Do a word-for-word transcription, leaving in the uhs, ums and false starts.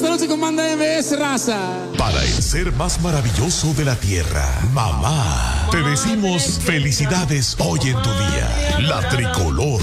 esta noche con Banda M S, raza. Para el ser más maravilloso de la tierra, mamá, te decimos felicidades hoy en tu día. La tricolor